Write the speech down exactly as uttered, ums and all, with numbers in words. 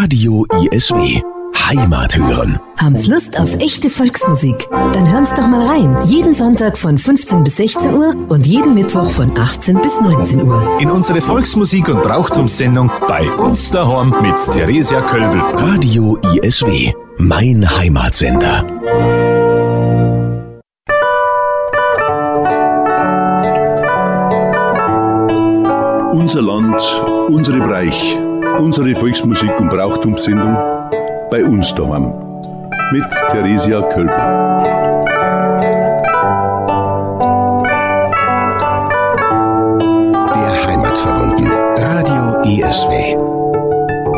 Radio I S W. Heimat hören. Haben's Lust auf echte Volksmusik? Dann hören's doch mal rein. Jeden Sonntag von fünfzehn bis sechzehn Uhr und jeden Mittwoch von achtzehn bis neunzehn Uhr. In unsere Volksmusik- und Brauchtumssendung bei uns daheim mit Theresia Kölbel. Radio I S W. Mein Heimatsender. Unser Land, unsere Breich, unsere Volksmusik- und Brauchtumssendung bei uns daheim mit Theresia Kölbel. Der Heimat verbunden. Radio I S W.